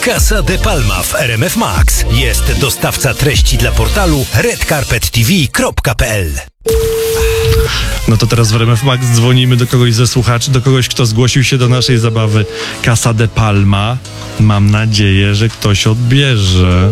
Casa de Palma w RMF Max. Jest dostawca treści dla portalu redcarpettv.pl. No to teraz w RMF Max dzwonimy do kogoś ze słuchaczy, do kogoś, kto zgłosił się do naszej zabawy Casa de Palma. Mam nadzieję, że ktoś odbierze.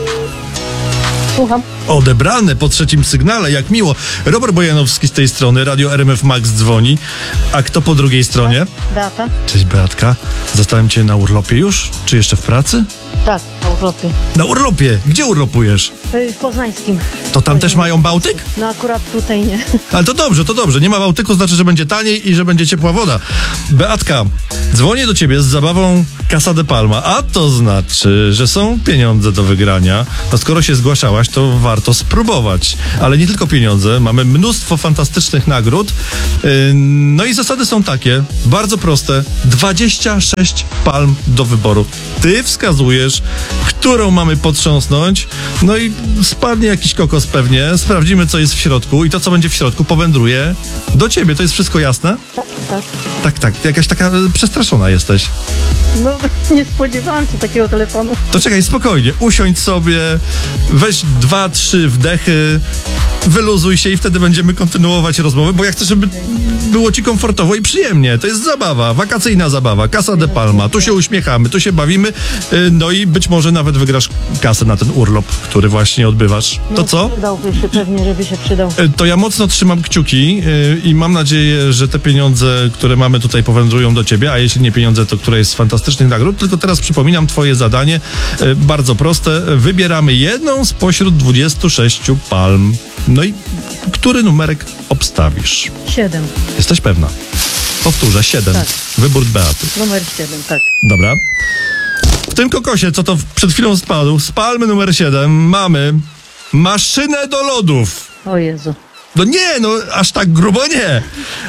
Słucham. Odebrane po trzecim sygnale, jak miło. Robert Bojanowski z tej strony, Radio RMF Max dzwoni. A kto po drugiej stronie? Beata? Cześć Beatka. Zastałem cię na urlopie już? Czy jeszcze w pracy? Tak, na urlopie. Na urlopie? Gdzie urlopujesz? W Poznańskim. To tam też mają Bałtyk? No akurat tutaj nie. Ale to dobrze. Nie ma Bałtyku, znaczy, że będzie taniej i że będzie ciepła woda. Beatka, dzwonię do ciebie z zabawą Casa de Palma, a to znaczy, że są pieniądze do wygrania. No skoro się zgłaszałaś, to warto spróbować. Ale nie tylko pieniądze, mamy mnóstwo fantastycznych nagród. No i zasady są takie, bardzo proste. 26 palm do wyboru. Ty wskazujesz, którą mamy potrząsnąć, no i spadnie jakiś kokos pewnie, sprawdzimy, co jest w środku i to, co będzie w środku, powędruje do ciebie. To jest wszystko jasne? Tak. Jakaś taka przestraszona jesteś. No, nie spodziewałam się takiego telefonu. To czekaj, spokojnie, usiądź sobie, weź 2-3 wdechy, wyluzuj się i wtedy będziemy kontynuować rozmowę, bo ja chcę, żeby było ci komfortowo i przyjemnie. To jest zabawa, wakacyjna zabawa, Casa de Palma. Tu się uśmiechamy, tu się bawimy, no i być może nawet wygrasz kasę na ten urlop, który właśnie odbywasz. To No, co? Przydałby się, pewnie, żeby się przydał. To ja mocno trzymam kciuki i mam nadzieję, że te pieniądze, które mamy tutaj, powędrują do ciebie, a jeśli nie pieniądze, to które jest z fantastycznych nagród. Tylko teraz przypominam twoje zadanie, bardzo proste. Wybieramy jedną spośród 26 palm. No i który numerek obstawisz? 7. Jesteś pewna? Powtórzę, 7. Tak. Wybór Beaty. Numer 7, tak. Dobra. W tym kokosie, co to przed chwilą spadł, z palmy numer 7 mamy maszynę do lodów. O Jezu. No nie, no aż tak grubo nie.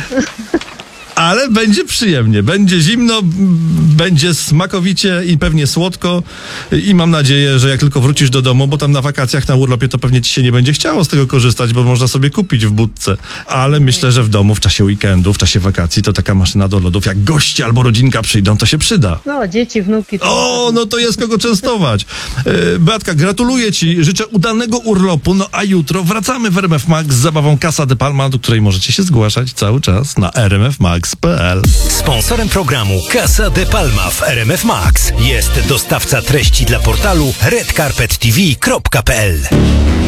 Ale będzie przyjemnie, będzie zimno, będzie smakowicie i pewnie słodko i mam nadzieję, że jak tylko wrócisz do domu, bo tam na wakacjach, na urlopie, to pewnie ci się nie będzie chciało z tego korzystać, bo można sobie kupić w budce. Ale myślę, że w domu, w czasie weekendu, w czasie wakacji, to taka maszyna do lodów, jak goście albo rodzinka przyjdą, to się przyda. No, dzieci, wnuki. O, no to jest kogo częstować. Beatka, gratuluję ci, życzę udanego urlopu, no a jutro wracamy w RMF Max z zabawą Casa de Palma, do której możecie się zgłaszać cały czas na rmfmax.pl. Sponsorem programu Casa de Palma w RMF Max jest dostawca treści dla portalu redcarpettv.pl.